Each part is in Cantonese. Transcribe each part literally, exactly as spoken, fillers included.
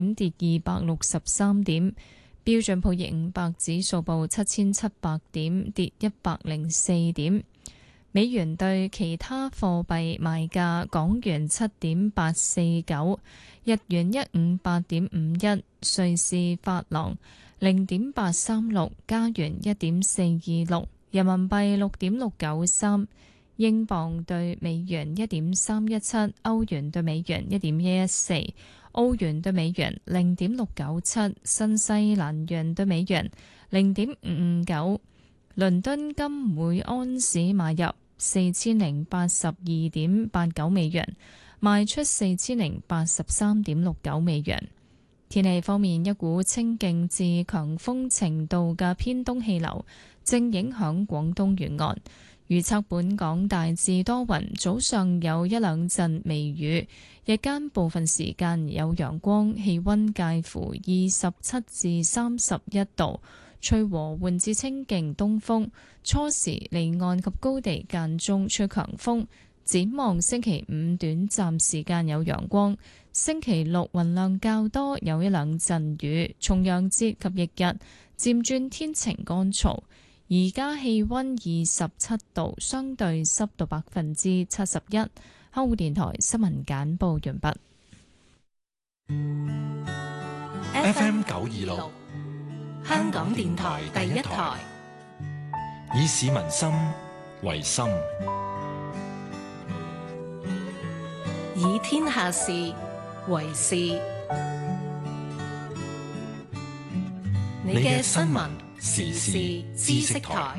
跌二百六十三點。標準普爾五百指數報七千七百點，跌一百零四點。美元對其他貨幣賣價：港元七點八四九，日元一五八點五一，瑞士法郎零點八三六，加元一點四二六，人民幣六點六九三，英鎊對美元一點三一七，歐元對美元一點一一四。澳元對美元零點六九七，新西蘭元對美元零點五五九，倫敦金每安士買入四千零八十二點八九美元，賣出四千零八十三點六九美元。天氣方面，一股清勁至強風程度嘅偏東氣流正影響廣東沿岸。預測本港大致多雲，早上有一兩陣微雨，日間部分時間有陽光，氣溫介乎二十七至三十一度，吹和緩至清勁東風，初時離岸及高地間中吹強風。展望星期五短暫時間有陽光，星期六雲量較多，有一兩陣雨，重陽節及翌日漸轉天晴乾燥。而家氣溫二十七度，相對濕度百分之七十一。香港電台新聞簡報完畢。 F M 九二六，香港電台第一台，以市民心為心， 以天下事為事。你嘅新聞時事知識台。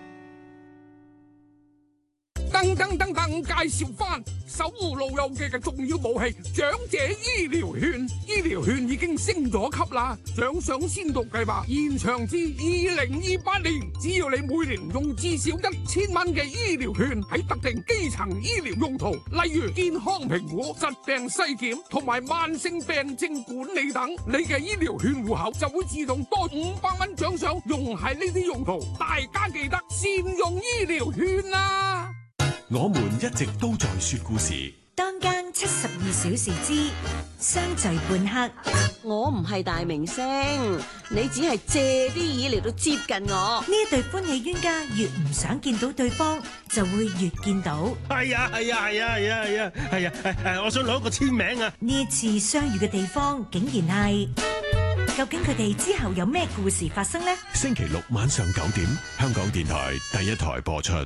噔噔噔噔，介紹翻守護老友記嘅重要武器——長者醫療券。醫療券已經升咗級啦，獎賞先導計劃延長至二零二八年。只要你每年用至少一千蚊嘅醫療券喺特定基層醫療用途，例如健康評估、疾病篩檢同埋慢性病症管理等，你嘅醫療券戶口就會自動多五百蚊獎賞，用喺呢啲用途。大家記得善用醫療券啊！ 我們一直都在說故事。 當間七十二小時之相聚半刻。 我唔係大明星，你只係借啲嘢嚟到接近我。 呢對歡喜冤家越唔想見到對方，就會越見到。 係啊係啊係啊係啊係啊係啊係啊！我想攞個簽名啊！ 呢次相遇嘅地方竟然係，究竟佢哋之後有咩故事發生呢？ 星期六晚上九點，香港電台第一台播出。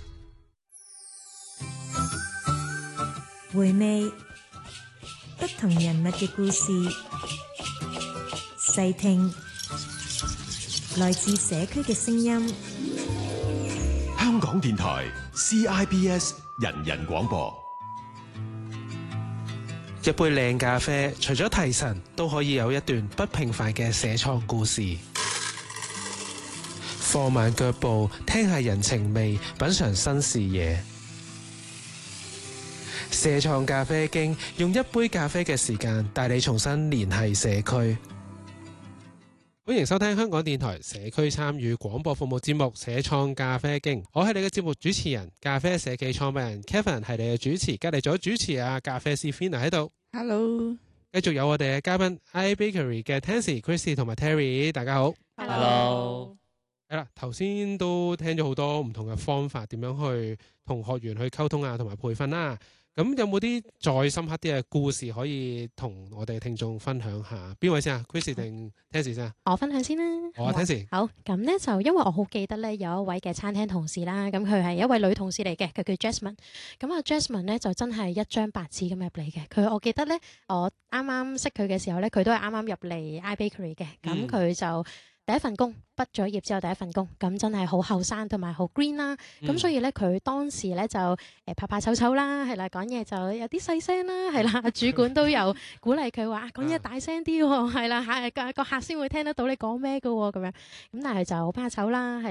回味不同人物嘅故事，細聽來自社區嘅聲音。 香港電台 C I B S 人人廣播。 一杯靚咖啡，除咗提神，都可以有一段不平凡嘅社創故事。放慢腳步，聽下人情味，品嘗新視野。社創咖啡經，用一杯咖啡嘅時間帶你重新聯繫社區。歡迎收聽香港電台社區參與廣播服務節目《社創咖啡經》，我係你嘅節目主持人，咖啡社企創辦人 Kevin 係你嘅主持，隔籬咗主持啊咖啡師 Fina 喺度。 Hello， 繼續有我哋嘅嘉賓 iBakery 嘅 Tansy、Christy 同埋 Terry， 大家好。 Hello， 係啦，頭先都聽咗好多唔同嘅方法，點樣去同學員去溝通啊，同埋培訓啦。咁有冇啲再深刻啲嘅故事可以同我哋聽眾分享下？邊位先啊 ？Chris 定 Tansy 先啊？ 我分享先啦。 我啊 Tansy。好， 咁咧就因為我好記得咧有一位嘅餐廳同事啦，咁佢係一位女同事嚟嘅，佢叫 Jasmine。咁啊 Jasmine 咧就真係一張白紙咁入嚟嘅。佢我記得咧，我啱啱識佢嘅時候咧，佢都係啱啱入嚟 iBakery 嘅。咁佢就第一份工，畢咗業之後第一份工，咁真係好後生同埋好 green 啦。咁、嗯、所以咧，佢當時咧就誒怕怕醜醜啦，係啦，講嘢就有啲細聲啦，係啦。主管都有鼓勵佢話講嘢大聲啲喎，係啦，嚇個個客先會聽得到你講咩嘅喎，咁樣。咁但係就好怕醜啦，係啦。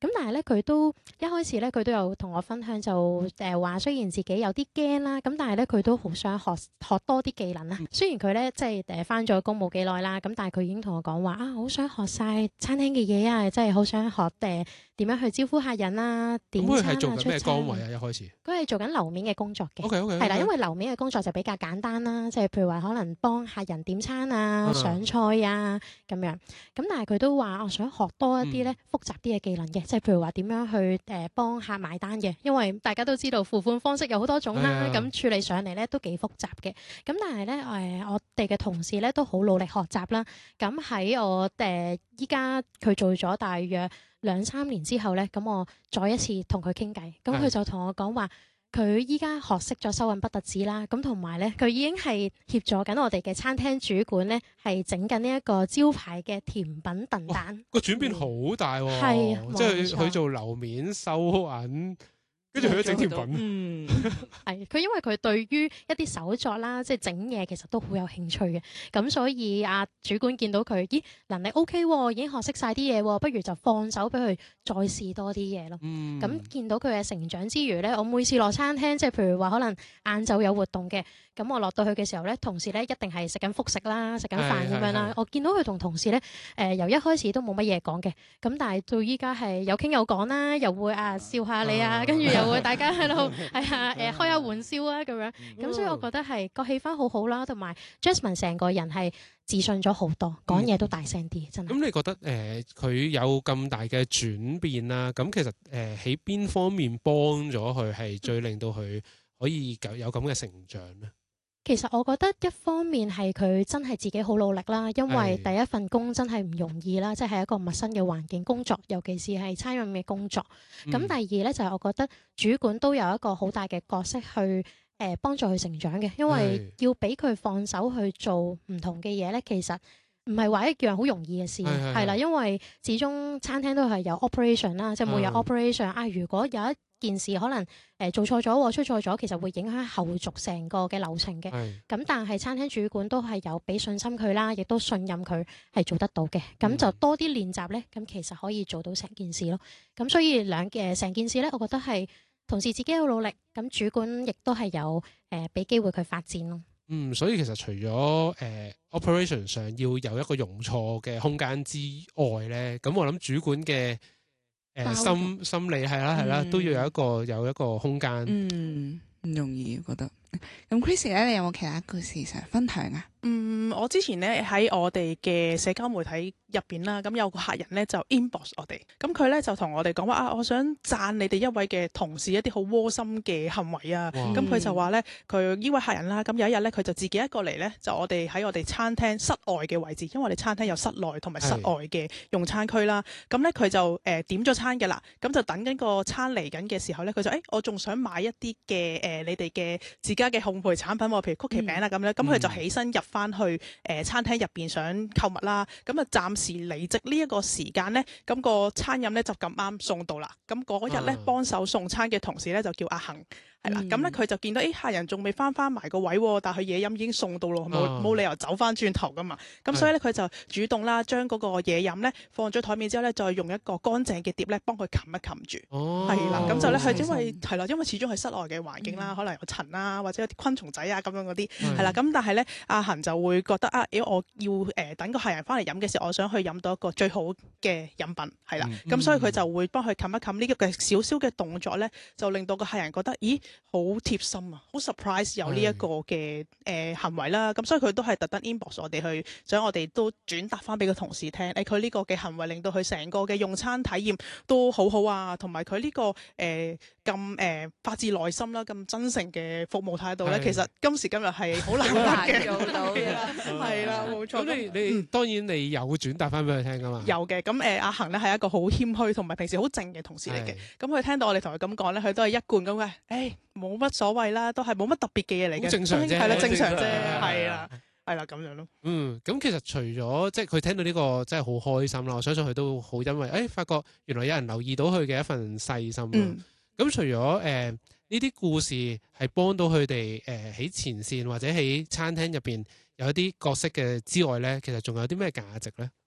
咁但係咧佢都一開始咧佢都有同我分享就誒話，雖然自己有啲驚啦，咁但係咧佢都好想學學多啲技能啦。雖然佢咧即係誒返咗工冇幾耐啦，咁但係佢已經同我講話啊，好想學晒餐廳嘅嘢啊，即係好想學誒點樣去招呼客人啊，點餐啊， 咁佢係做緊咩出餐崗位啊？一開始佢係做緊樓面嘅工作嘅。 OK OK 係啦，因為樓面嘅工作就比較簡單啦，即係譬如話可能幫客人點餐啊、 嗯上菜啊咁樣。咁但係佢都話我想學多一啲咧複雜啲嘅技能嘅，即係譬如話點樣去誒幫客買單嘅，因為大家都知道付款方式有好多種啦，咁、 係啊處理上嚟咧都幾複雜嘅。咁但係咧誒，我哋嘅同事咧都好努力學習啦。咁喺我誒依家佢做咗大約兩三年之後咧，咁我再一次同佢傾偈，咁佢就同我講話。佢依家學識咗收銀不特止啦，咁同埋咧，佢已經係協助緊我哋嘅餐廳主管咧，係整緊呢一個招牌嘅甜品燉蛋。 個轉變好大喎、 係、 嗯，即係佢做樓面收銀，跟住佢都整甜品。 嗯，係佢因為佢對於一啲手作啦，即係整嘢其實都好有興趣嘅，咁所以啊主管見到佢，咦能力 OK 喎，已經學識晒啲嘢喎，不如就放手俾佢再試多啲嘢咯。咁、嗯、見到佢嘅成長之餘咧，我每次落餐廳，即係譬如話可能晏晝有活動嘅，咁我落到去嘅時候咧，同事咧一定係食緊複食啦，食緊飯咁樣啦。我見到佢同同事咧，誒、呃、由一開始都冇乜嘢講嘅，咁但係到依家係有傾有講啦，又會啊笑下你啊，跟住又會大家喺度係啊誒開下玩笑啊咁樣。咁所以我覺得係個氣氛好好啦，同埋 Jasmine 成個人係自信咗好多，講嘢都大聲啲，真係。 咁、嗯、你覺得誒佢、呃、有咁大嘅轉變啦？咁其實誒喺邊方面幫咗佢係最令到佢可以有咁嘅成長咧？ 其實我覺得一方面係佢真係自己好努力啦，因為第一份工真係唔容易啦，即係一個陌生嘅環境工作，尤其是係餐飲嘅工作。咁、嗯、第二咧就係、是、我覺得主管都有一個好大嘅角色去誒、呃、幫助佢成長嘅，因為要俾佢放手去做唔同嘅嘢咧，其實唔係話一樣好容易嘅事，係啦，因為始終餐廳都係有 operation 啦，即係每日 operation 啊。如果有一件事可能誒、呃、做錯咗、出錯咗，其實會影響後續成個嘅流程嘅。咁但係餐廳主管都係有俾信心佢啦，亦都信任佢係做得到嘅。咁、嗯、就多啲練習咧，咁其實可以做到成件事咯。咁所以兩誒成件事咧，我覺得係同事自己有努力，咁主管亦都係有誒俾機會佢發展咯。 嗯，所以其實除咗誒、呃、operation 上要有一個容錯嘅空間之外咧，咁我諗主管嘅誒、呃、心心理係啦係啦，都要有一個有一個空間。 嗯，唔容易，我覺得。咁 Chris 咧，你有冇其他故事想分享啊？ 嗯，我之前咧喺我哋嘅社交媒體入邊啦，咁有個客人咧就 inbox 我哋，咁佢咧就同我哋講話啊，我想讚你哋一位嘅同事一啲好窩心嘅行為啊，咁佢就話咧佢呢位客人啦，咁有一日咧佢就自己一個嚟咧，就我哋喺我哋餐廳室外嘅位置，因為我哋餐廳有室內同埋室外嘅用餐區啦，咁咧佢就誒、呃、點咗餐嘅啦，咁就等緊個餐嚟緊嘅時候咧，佢就誒、欸、我仲想買一啲嘅誒你哋嘅自家嘅烘焙產品喎，譬如曲奇餅啊咁樣，咁、嗯、佢就起身入翻去誒、呃、餐廳入邊想購物啦，咁啊暫時離職呢一個時間咧，咁、個餐飲咧就咁啱送到啦，咁嗰日咧幫手送餐嘅同事咧就叫阿恒。係啦，咁咧佢就見到誒、欸、客人仲未翻翻埋個位喎，但係佢嘢飲已經送到咯，冇冇、嗯、理由走翻轉頭噶嘛。咁所以咧佢就主動啦，將嗰個嘢飲咧放咗台面之後咧，再用一個乾淨嘅碟咧幫佢冚一冚住。哦，係啦，咁就咧係因為係啦，因為始終係室外嘅環境啦、嗯，可能有塵啦，或者有啲昆蟲仔啊咁樣嗰啲係啦。咁但係咧阿恒就會覺得啊，誒我要誒、呃、等個客人翻嚟飲嘅時候，我想去飲到一個最好嘅飲品係啦。咁、嗯、所以佢就會幫佢冚一冚呢個嘅少少嘅動作咧，就令到個客人覺得咦好貼心啊，好 surprise 有呢一個嘅誒、呃、行為啦，咁所以佢都係特登 inbox 我哋去，想我哋都轉達翻俾個同事聽，誒佢呢個嘅行為令到佢成個嘅用餐體驗都好好啊，同埋佢呢個誒咁誒發自內心啦，咁真誠嘅服務態度咧，其實今時今日係好難得嘅，做到嘅，係啦，冇錯。 咁你你、嗯、當然你有轉達翻俾佢聽噶嘛？有嘅，咁誒阿恒咧係一個好謙虛同埋平時好靜嘅同事嚟嘅，咁佢聽到我哋同佢咁講咧，佢都係一貫咁嘅，誒冇乜所謂啦，都係冇乜特別嘅嘢嚟嘅，正常啫，係啦，正常啫，係啦，係啦，咁樣咯。嗯， 咁其實除咗即係佢聽到呢個真係好開心啦，我相信佢都好因為誒、哎、發覺原來有人留意到佢嘅一份細心。咁、嗯、除咗誒呢啲故事係幫到佢哋誒喺前線或者喺餐廳入邊有一啲角色嘅之外咧，其實仲有啲咩價值咧？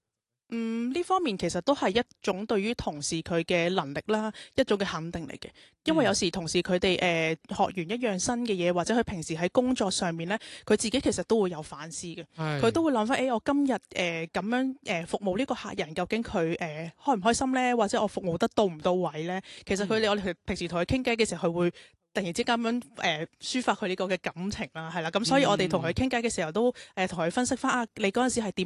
嗯，呢方面其實都係一種對於同事佢嘅能力啦，一種嘅肯定嚟嘅。因為有時同事佢哋誒學完一樣新嘅嘢，或者佢平時喺工作上面咧，佢自己其實都會有反思嘅。佢都會諗翻，誒、欸、我今日誒咁樣誒、呃、服務呢個客人，究竟佢誒、呃、開唔開心咧？或者我服務得到唔到位咧？其實佢哋、嗯、我哋平時同佢傾偈嘅時候，佢會突然之間咁樣誒抒發佢呢個嘅感情啦，係啦。咁所以我哋同佢傾偈嘅時候都誒同佢分析翻啊，你嗰陣時係點